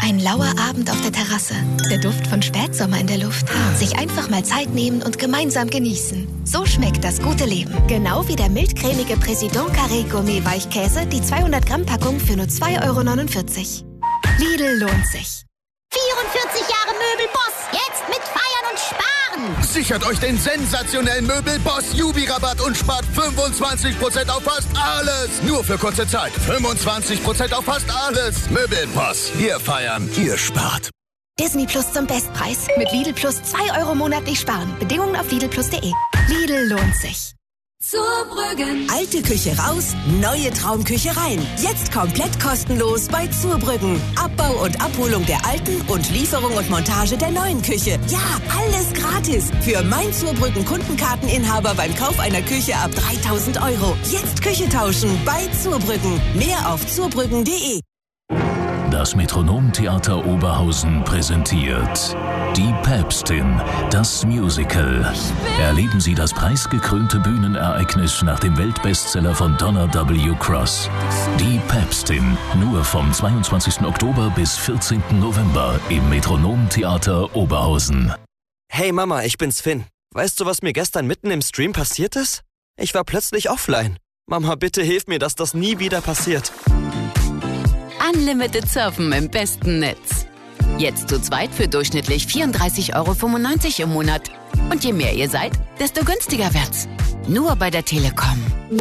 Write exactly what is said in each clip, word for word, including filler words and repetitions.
Ein lauer Abend auf der Terrasse. Der Duft von Spätsommer in der Luft. Sich einfach mal Zeit nehmen und gemeinsam genießen. So schmeckt das gute Leben. Genau wie der mildcremige Président Carré Gourmet Weichkäse, die zweihundert Gramm Packung für nur zwei Euro neunundvierzig. Lidl lohnt sich. vierundvierzig Jahre Möbelboss. Jetzt mit Feiern und Sparen. Sichert euch den sensationellen Möbelboss-Jubi-Rabatt und spart fünfundzwanzig Prozent auf fast alles. Nur für kurze Zeit. fünfundzwanzig Prozent auf fast alles. Möbelboss. Wir feiern, ihr spart. Disney Plus zum Bestpreis. Mit Lidl Plus zwei Euro monatlich sparen. Bedingungen auf lidl plus punkt de. Lidl lohnt sich. Zurbrüggen. Alte Küche raus, neue Traumküche rein. Jetzt komplett kostenlos bei Zurbrüggen. Abbau und Abholung der alten und Lieferung und Montage der neuen Küche. Ja, alles gratis. Für mein Zurbrüggen Kundenkarteninhaber beim Kauf einer Küche ab dreitausend Euro. Jetzt Küche tauschen bei Zurbrüggen. Mehr auf zurbrüggen punkt de. Das Metronomtheater Oberhausen präsentiert Die Päpstin, das Musical. Erleben Sie das preisgekrönte Bühnenereignis nach dem Weltbestseller von Donna W. Cross. Die Päpstin, nur vom zweiundzwanzigsten Oktober bis vierzehnten November im Metronomtheater Oberhausen. Hey Mama, ich bin's Finn. Weißt du, was mir gestern mitten im Stream passiert ist? Ich war plötzlich offline. Mama, bitte hilf mir, dass das nie wieder passiert. Unlimited Surfen im besten Netz. Jetzt zu zweit für durchschnittlich vierunddreißig Euro fünfundneunzig im Monat. Und je mehr ihr seid, desto günstiger wird's. Nur bei der Telekom.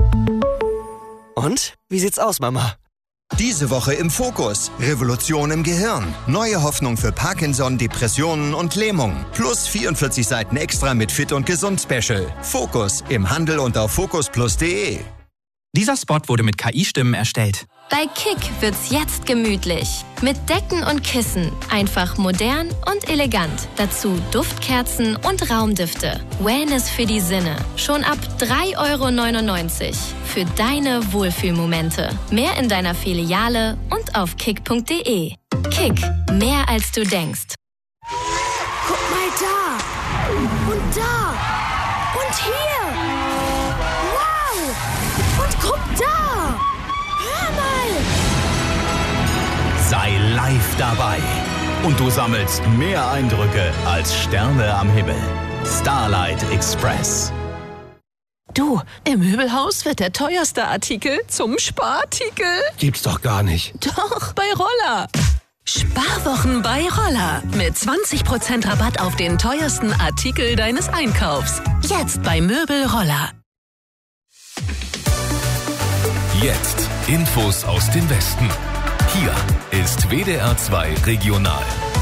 Und? Wie sieht's aus, Mama? Diese Woche im Fokus. Revolution im Gehirn. Neue Hoffnung für Parkinson, Depressionen und Lähmung. Plus vierundvierzig Seiten extra mit Fit und Gesund Special. Fokus im Handel und auf fokus plus punkt de. Dieser Spot wurde mit K I-Stimmen erstellt. Bei Kick wird's jetzt gemütlich. Mit Decken und Kissen. Einfach modern und elegant. Dazu Duftkerzen und Raumdüfte. Wellness für die Sinne. Schon ab drei Euro neunundneunzig. Für deine Wohlfühlmomente. Mehr in deiner Filiale und auf kick punkt de. Kick. Mehr als du denkst. Guck mal da. Und da. Und hier. Wow. Und guck da. Sei live dabei und du sammelst mehr Eindrücke als Sterne am Himmel. Starlight Express. Du, im Möbelhaus wird der teuerste Artikel zum Sparartikel. Gibt's doch gar nicht. Doch, bei Roller. Sparwochen bei Roller. Mit zwanzig Prozent Rabatt auf den teuersten Artikel deines Einkaufs. Jetzt bei Möbel Roller. Jetzt Infos aus dem Westen. Hier ist W D R zwei Regional.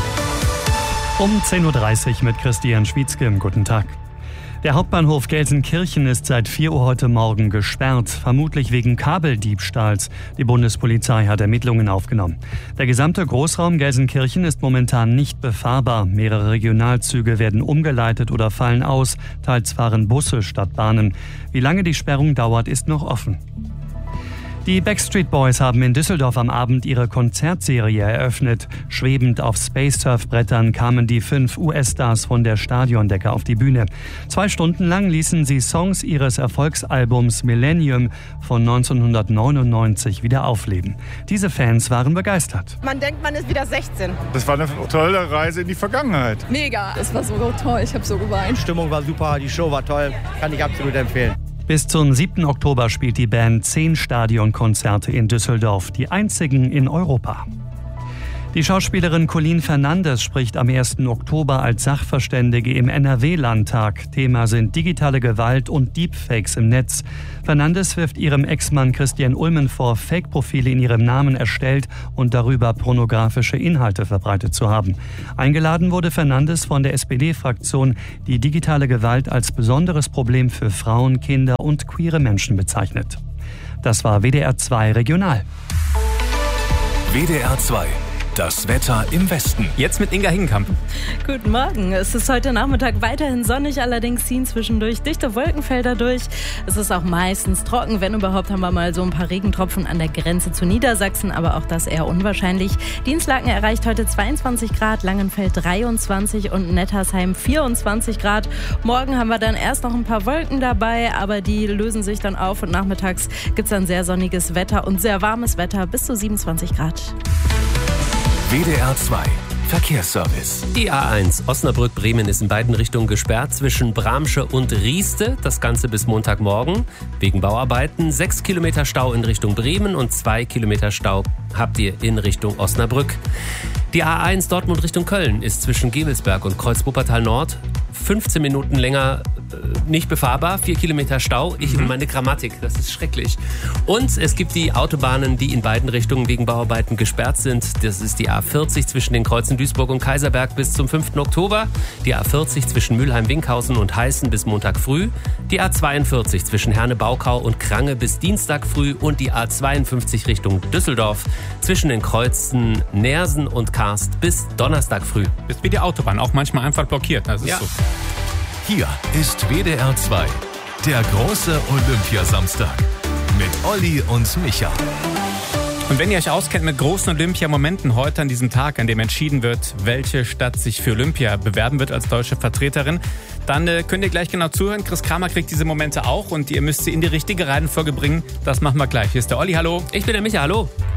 Um zehn Uhr dreißig mit Christian Schwietzke. Guten Tag. Der Hauptbahnhof Gelsenkirchen ist seit vier Uhr heute Morgen gesperrt, vermutlich wegen Kabeldiebstahls. Die Bundespolizei hat Ermittlungen aufgenommen. Der gesamte Großraum Gelsenkirchen ist momentan nicht befahrbar. Mehrere Regionalzüge werden umgeleitet oder fallen aus. Teils fahren Busse statt Bahnen. Wie lange die Sperrung dauert, ist noch offen. Die Backstreet Boys haben in Düsseldorf am Abend ihre Konzertserie eröffnet. Schwebend auf Space-Surf-Brettern kamen die fünf U S-Stars von der Stadiondecke auf die Bühne. Zwei Stunden lang ließen sie Songs ihres Erfolgsalbums Millennium von neunzehnhundertneunundneunzig wieder aufleben. Diese Fans waren begeistert. Man denkt, man ist wieder sechzehn. Das war eine tolle Reise in die Vergangenheit. Mega, es war so toll, ich habe so geweint. Die Stimmung war super, die Show war toll, kann ich absolut empfehlen. Bis zum siebten Oktober spielt die Band zehn Stadionkonzerte in Düsseldorf, die einzigen in Europa. Die Schauspielerin Colleen Fernandes spricht am ersten Oktober als Sachverständige im N R W-Landtag. Thema sind digitale Gewalt und Deepfakes im Netz. Fernandes wirft ihrem Ex-Mann Christian Ulmen vor, Fake-Profile in ihrem Namen erstellt und darüber pornografische Inhalte verbreitet zu haben. Eingeladen wurde Fernandes von der S P D-Fraktion, die digitale Gewalt als besonderes Problem für Frauen, Kinder und queere Menschen bezeichnet. Das war W D R zwei Regional. W D R zwei. Das Wetter im Westen. Jetzt mit Inga Hingenkamp. Guten Morgen. Es ist heute Nachmittag weiterhin sonnig, allerdings ziehen zwischendurch dichte Wolkenfelder durch. Es ist auch meistens trocken. Wenn überhaupt, haben wir mal so ein paar Regentropfen an der Grenze zu Niedersachsen, aber auch das eher unwahrscheinlich. Dinslaken erreicht heute zweiundzwanzig Grad, Langenfeld dreiundzwanzig und Nettersheim vierundzwanzig Grad. Morgen haben wir dann erst noch ein paar Wolken dabei, aber die lösen sich dann auf und nachmittags gibt es dann sehr sonniges Wetter und sehr warmes Wetter bis zu siebenundzwanzig Grad. W D R zwei Verkehrsservice. Die A eins Osnabrück-Bremen ist in beiden Richtungen gesperrt zwischen Bramsche und Rieste. Das Ganze bis Montagmorgen wegen Bauarbeiten. Sechs Kilometer Stau in Richtung Bremen und zwei Kilometer Stau habt ihr in Richtung Osnabrück. Die A eins Dortmund Richtung Köln ist zwischen Gevelsberg und Kreuz-Wuppertal Nord fünfzehn Minuten länger äh, nicht befahrbar, vier Kilometer Stau. Ich und meine Grammatik, das ist schrecklich. Und es gibt die Autobahnen, die in beiden Richtungen wegen Bauarbeiten gesperrt sind. Das ist die A vierzig zwischen den Kreuzen Duisburg und Kaiserberg bis zum fünften Oktober, die A vierzig zwischen Mülheim-Winkhausen und Heißen bis Montag früh, die A zweiundvierzig zwischen Herne-Baukau und Krange bis Dienstag früh und die A zweiundfünfzig Richtung Düsseldorf zwischen den Kreuzen Neersen und Karst bis Donnerstag früh. Ist wie die Autobahn, auch manchmal einfach blockiert. Das ist ja. so. Hier ist W D R zwei, der große Olympiasamstag mit Olli und Micha. Und wenn ihr euch auskennt mit großen Olympia-Momenten heute an diesem Tag, an dem entschieden wird, welche Stadt sich für Olympia bewerben wird als deutsche Vertreterin, dann äh, könnt ihr gleich genau zuhören. Chris Kramer kriegt diese Momente auch und ihr müsst sie in die richtige Reihenfolge bringen. Das machen wir gleich. Hier ist der Olli, hallo. Ich bin der Micha, hallo.